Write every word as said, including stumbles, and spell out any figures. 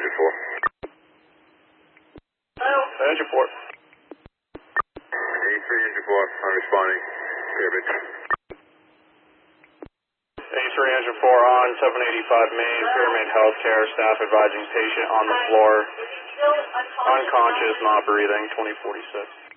Engine four. Engine four. eighty-three, Engine four, I'm responding. Pyramid. eighty-three, Engine four on seven eighty-five Main, Pyramid Healthcare, staff advising patient on the floor, unconscious, not breathing, twenty forty-six.